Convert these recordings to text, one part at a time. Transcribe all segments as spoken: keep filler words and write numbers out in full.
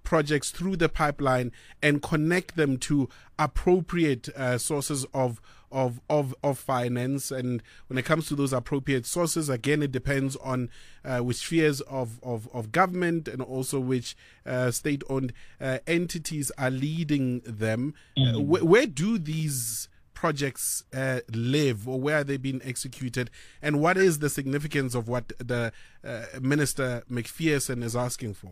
projects through the pipeline and connect them to appropriate uh, sources of Of, of of finance. And when it comes to those appropriate sources, again, it depends on uh, which spheres of, of, of government and also which uh, state-owned uh, entities are leading them. Mm-hmm. Uh, wh- where do these projects uh, live, or where are they being executed? And what is the significance of what the uh, Minister McPherson is asking for?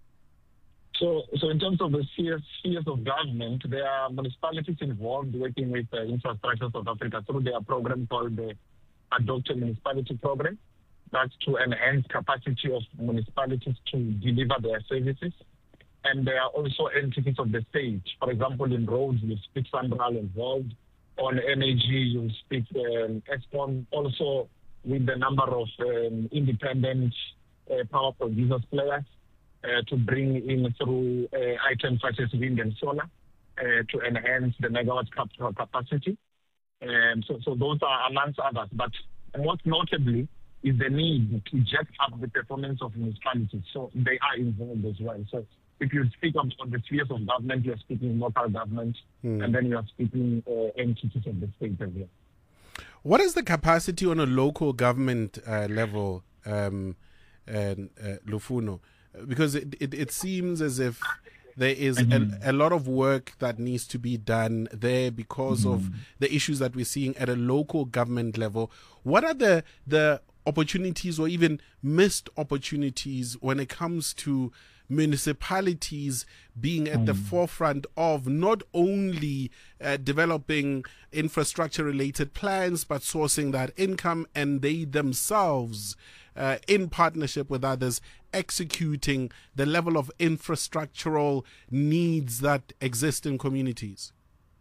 So, so in terms of the spheres, spheres of government, there are municipalities involved working with uh, Infrastructure South Africa through their program called the Adopted Municipality Program. That's to enhance capacity of municipalities to deliver their services. And there are also entities of the state. For example, in roads, you speak Sanral involved. On energy, you speak um, Eskom. Also, with the number of um, independent uh, power producers players. Uh, to bring in through uh, items such as wind and solar uh, to enhance the megawatt capacity. Um, so, so those are amongst others. But most notably is the need to jack up the performance of municipalities. So they are involved as well. So if you speak of, of the spheres of government, you're speaking local government, mm. and then you're speaking uh, entities of the state as well. What is the capacity on a local government uh, level, um, uh, uh, Lufuno? Because it, it, it seems as if there is mm-hmm. a, a lot of work that needs to be done there because mm-hmm. of the issues that we're seeing at a local government level. What are the the opportunities or even missed opportunities when it comes to municipalities being at mm. the forefront of not only uh, developing infrastructure-related plans, but sourcing that income, and they themselves, uh, in partnership with others, executing the level of infrastructural needs that exist in communities?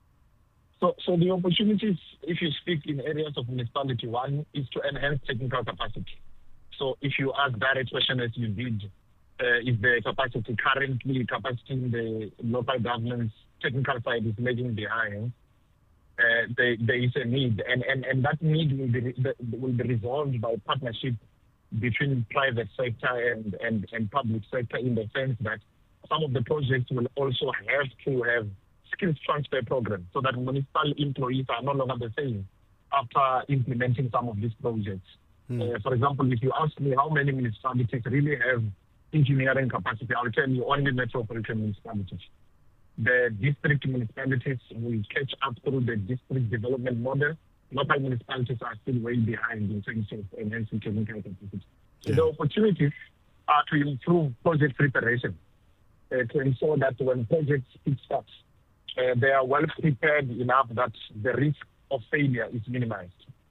So, so the opportunities, if you speak in areas of municipality, one is to enhance technical capacity. So if you ask direct question as you did, uh, is the capacity currently, capacity in the local government's technical side is lagging behind, uh, there, there is a need. And, and, and that need will be, will be resolved by partnership between private sector and, and, and public sector, in the sense that some of the projects will also have to have skills transfer program so that municipal employees are no longer the same after implementing some of these projects. Mm. Uh, for example, if you ask me how many municipalities really have engineering capacity, I'll tell you only metropolitan municipalities. The district municipalities will catch up through the district development model. Local municipalities are still way behind in terms of enhancing technical capacity. So yeah. The opportunities are to improve project preparation, uh, to ensure that when projects start, uh, they are well prepared enough that the risk of failure is minimized.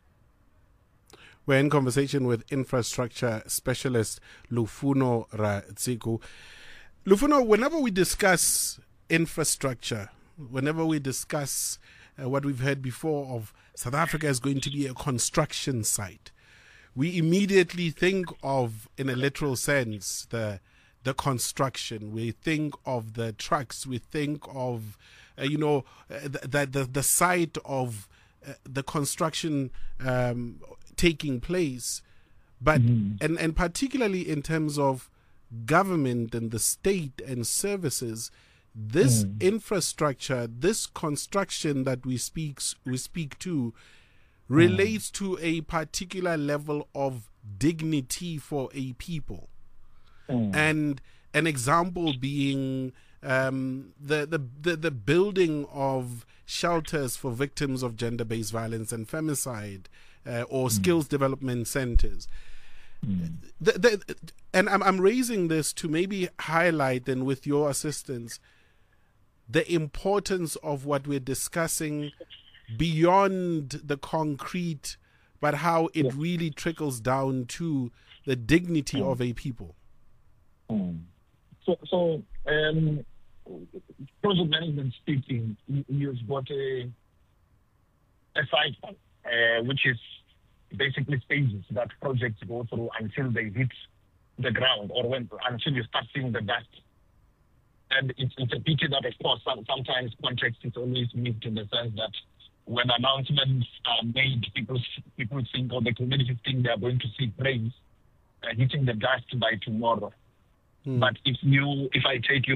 We're in conversation with infrastructure specialist Lufuno Ratsiku. Lufuno, whenever we discuss infrastructure, whenever we discuss uh, what we've heard before of South Africa is going to be a construction site, we immediately think of, in a literal sense, the the construction. We think of the trucks. We think of, uh, you know, uh, the, the the site of uh, the construction um, taking place. But mm-hmm. and and particularly in terms of government and the state and services, this mm. infrastructure, this construction that we speak we speak to, relates mm. to a particular level of dignity for a people, mm. and an example being um, the, the the the building of shelters for victims of gender-based violence and femicide, uh, or mm. skills development centers. Mm. The, the, and I'm I'm raising this to maybe highlight, and with your assistance, the importance of what we're discussing beyond the concrete, but how it yeah. really trickles down to the dignity mm. of a people. Mm. So, so um, project management speaking, you've got a, a cycle, uh, which is basically stages that projects go through until they hit the ground, or when until you start seeing the dust. And it's, it's a pity that, of course, some, sometimes context is always missed, in the sense that when announcements are made, people people think, or the community think they are going to see praise uh, hitting the dust by tomorrow. Mm. But if you, if I take you